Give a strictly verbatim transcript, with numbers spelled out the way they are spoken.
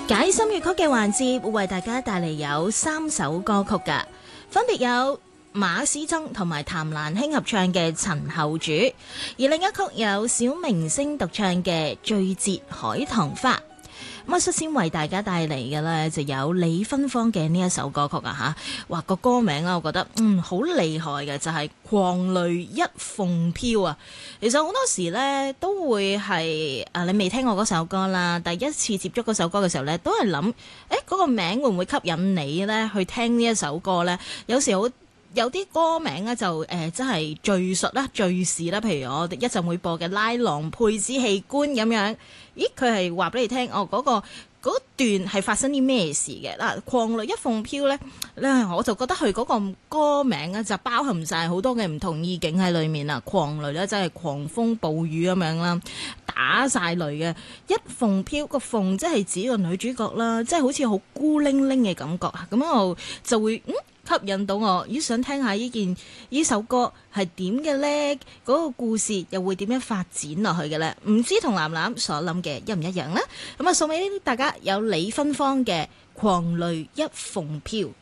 解心粵曲嘅環節會為大家帶嚟有三首歌曲㗎，分別有馬師曾同埋譚蘭卿合唱嘅《陳後主》，而另一曲有小明星獨唱嘅《醉折海棠花》。咁啊，率先為大家帶嚟嘅呢，就有李芬芳嘅呢一首歌曲啊吓，哇個歌名啊，我覺得嗯好厲害嘅，就係、是《狂雷一鳳飄》啊。其實好多時呢，都會係啊，你未聽過嗰首歌啦，第一次接觸嗰首歌嘅時候呢，都係諗誒嗰個名會唔會吸引你呢？去聽呢一首歌呢？有時好。有啲歌名咧就誒、呃，真係敘述啦、敘事啦，譬如我哋一陣會播嘅《拉郎配子戲官》咁樣，咦佢係話俾你聽，哦嗰、嗰個嗰段係發生啲咩事嘅嗱？《狂雷一鳳飄》咧，咧我就覺得佢嗰個歌名咧就包含晒好多嘅唔同意境喺裏面啦。狂雷咧真係狂風暴雨咁樣啦，打晒雷嘅。一鳳飄個鳳即係指個女主角啦，即係好似好孤零零嘅感覺啊，咁我就會嗯。吸引到我，咦想聽下呢件呢首歌係點嘅呢？嗰、那個故事又會點樣發展落去嘅呢？唔知同藍藍所諗嘅一唔一樣呢？咁啊，送俾大家有李芬芳嘅《狂雷一鳳飄》。